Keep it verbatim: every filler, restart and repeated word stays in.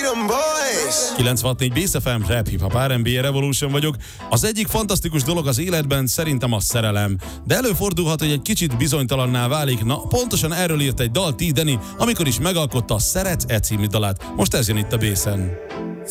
kilencvenhat négy Bass ef em, Rap, Hip Hop, er end bé, Revolution vagyok. Az egyik fantasztikus dolog az életben szerintem a szerelem. De előfordulhat, hogy egy kicsit bizonytalanná válik. Na, pontosan erről írt egy dal T. Danny, amikor is megalkotta a Szeretsz-e című dalát. Most ez jön itt a Bassen.